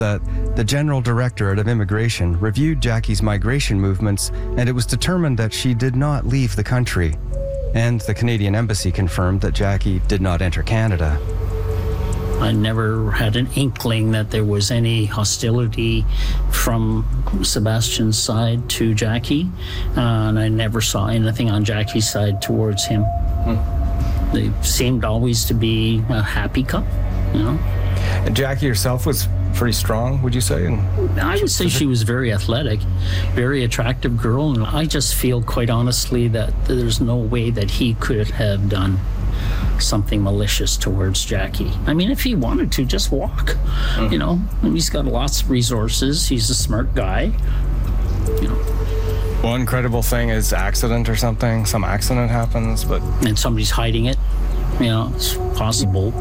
that the General Directorate of Immigration reviewed Jackie's migration movements, and it was determined that she did not leave the country. And the Canadian Embassy confirmed that Jackie did not enter Canada. I never had an inkling that there was any hostility from Sebastian's side to Jackie, and I never saw anything on Jackie's side towards him. They seemed always to be a happy couple, you know. And Jackie herself was pretty strong, would you say? I would say she was very athletic, very attractive girl, and I just feel quite honestly that there's no way that he could have done something malicious towards Jackie. I mean, if he wanted to, just walk, you know. And he's got lots of resources. He's a smart guy, you know. One incredible thing is accident or something. Some accident happens, but... And somebody's hiding it, you know, it's possible.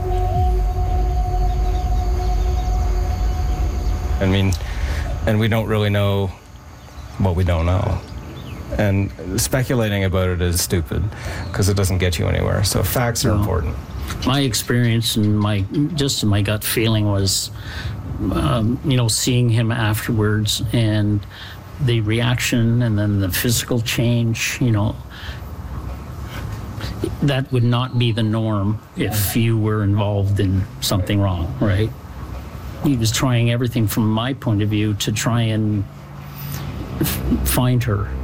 I mean, and we don't really know what we don't know. And speculating about it is stupid because it doesn't get you anywhere. So facts are important. My experience and my gut feeling was, you know, seeing him afterwards and the reaction and then the physical change, you know, that would not be the norm if you were involved in something wrong, right? He was trying everything from my point of view to try and find her.